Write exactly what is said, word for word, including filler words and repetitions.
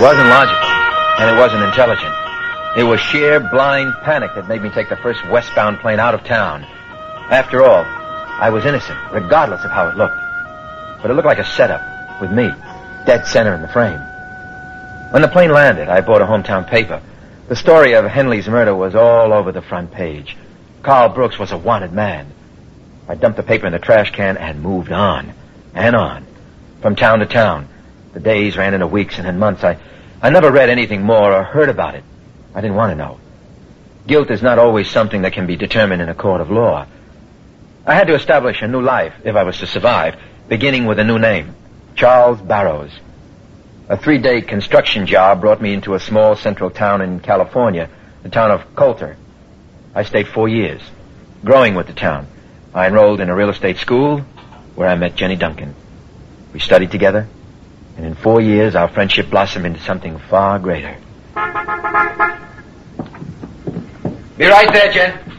wasn't logical, and it wasn't intelligent. It was sheer blind panic that made me take the first westbound plane out of town. After all, I was innocent, regardless of how it looked. But it looked like a setup, with me, dead center in the frame. When the plane landed, I bought a hometown paper. The story of Henley's murder was all over the front page. Carl Brooks was a wanted man. I dumped the paper in the trash can and moved on, and on, from town to town. The days ran into weeks and then months. I, I never read anything more or heard about it. I didn't want to know. Guilt is not always something that can be determined in a court of law. I had to establish a new life if I was to survive, beginning with a new name, Charles Barrows. A three-day construction job brought me into a small central town in California, the town of Coulter. I stayed four years, growing with the town. I enrolled in a real estate school where I met Jenny Duncan. We studied together, and in four years our friendship blossomed into something far greater. Be right there, Jen.